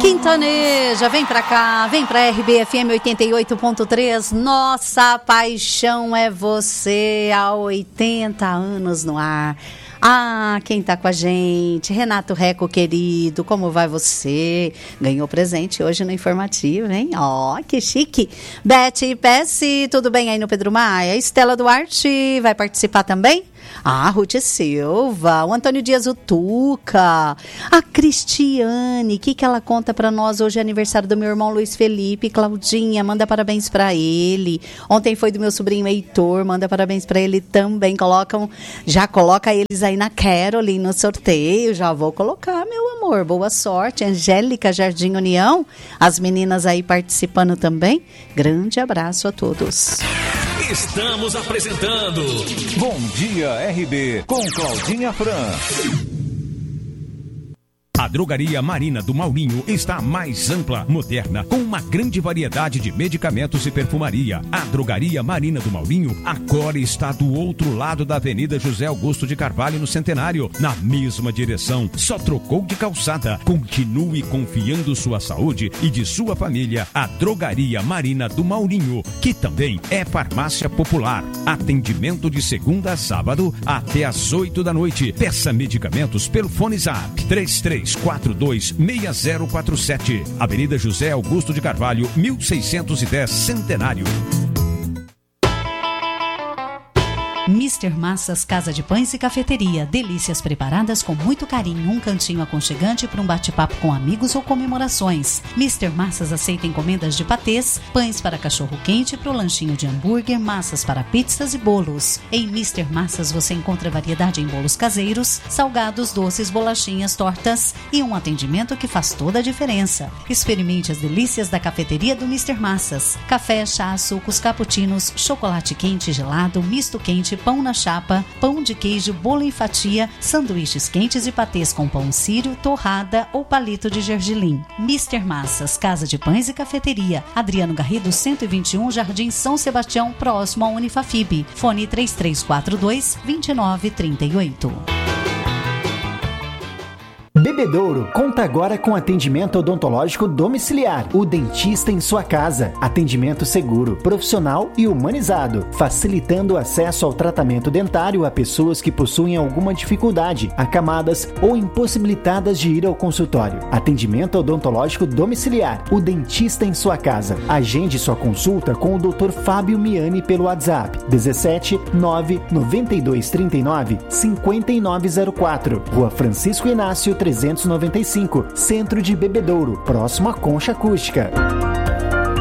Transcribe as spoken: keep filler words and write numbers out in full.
Quintaneja, vem pra cá, vem pra R B F M oitenta e oito ponto três. Nossa paixão é você, há oitenta anos no ar. Ah, quem tá com a gente? Renato Reco, querido, como vai você? Ganhou presente hoje no informativo, hein? Ó, oh, que chique. Beth Pesce, tudo bem aí no Pedro Maia? Estela Duarte vai participar também? Ah, Ruth Silva, o Antônio Dias Utuca, a Cristiane, o que, que ela conta pra nós? Hoje é aniversário do meu irmão Luiz Felipe. Claudinha, manda parabéns pra ele. Ontem foi do meu sobrinho Heitor, manda parabéns pra ele também. Colocam, já coloca eles aí na Caroline no sorteio, já vou colocar, meu amor, boa sorte. Angélica Jardim União, as meninas aí participando também. Grande abraço a todos. Estamos apresentando Bom Dia R B com Claudinha Fran. A Drogaria Marina do Maurinho está mais ampla, moderna, com uma grande variedade de medicamentos e perfumaria. A Drogaria Marina do Maurinho agora está do outro lado da Avenida José Augusto de Carvalho, no Centenário, na mesma direção. Só trocou de calçada. Continue confiando sua saúde e de sua família à Drogaria Marina do Maurinho, que também é farmácia popular. Atendimento de segunda a sábado até às oito da noite. Peça medicamentos pelo fone Zap três três quatro dois seis zero quatro sete. Avenida José Augusto de Carvalho, mil seiscentos e dez, Centenário. mister Massas Casa de Pães e Cafeteria. Delícias preparadas com muito carinho. Um cantinho aconchegante para um bate-papo com amigos ou comemorações. mister Massas aceita encomendas de patês, pães para cachorro-quente, para o lanchinho de hambúrguer, massas para pizzas e bolos. Em mister Massas você encontra variedade em bolos caseiros, salgados, doces, bolachinhas, tortas e um atendimento que faz toda a diferença. Experimente as delícias da cafeteria do mister Massas. Café, chá, sucos, cappuccinos, chocolate quente, gelado, misto quente, pão na chapa, pão de queijo, bolo em fatia, sanduíches quentes e patês com pão sírio, torrada ou palito de gergelim. mister Massas, Casa de Pães e Cafeteria. Adriano Garrido, cento e vinte e um, Jardim São Sebastião, próximo ao Unifafib. Fone três três quatro dois, dois nove três oito. Bebedouro conta agora com atendimento odontológico domiciliar. O dentista em sua casa. Atendimento seguro, profissional e humanizado, facilitando o acesso ao tratamento dentário a pessoas que possuem alguma dificuldade, acamadas ou impossibilitadas de ir ao consultório. Atendimento odontológico domiciliar. O dentista em sua casa. Agende sua consulta com o doutor Fábio Miani pelo WhatsApp dezessete nove noventa e dois trinta e nove cinquenta e nove zero quatro. Rua Francisco Inácio trezentos e noventa e cinco, Centro de Bebedouro, próximo à Concha Acústica.